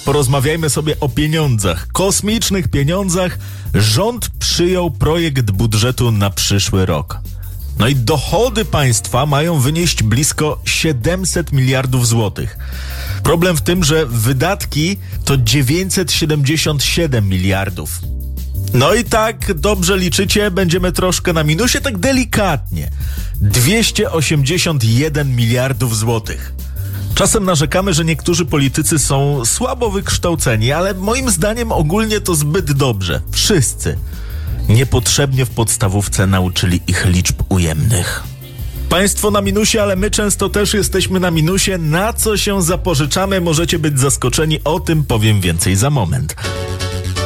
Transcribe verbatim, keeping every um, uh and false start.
porozmawiajmy sobie o pieniądzach, kosmicznych pieniądzach. Rząd przyjął projekt budżetu na przyszły rok. No i dochody państwa mają wynieść blisko siedemset miliardów złotych. Problem w tym, że wydatki to dziewięćset siedemdziesiąt siedem miliardów. No i tak dobrze liczycie, będziemy troszkę na minusie, tak delikatnie. dwieście osiemdziesiąt jeden miliardów złotych. Czasem narzekamy, że niektórzy politycy są słabo wykształceni, ale moim zdaniem ogólnie to zbyt dobrze. Wszyscy niepotrzebnie w podstawówce nauczyli ich liczb ujemnych. Państwo na minusie, ale my często też jesteśmy na minusie. Na co się zapożyczamy? Możecie być zaskoczeni, o tym powiem więcej za moment.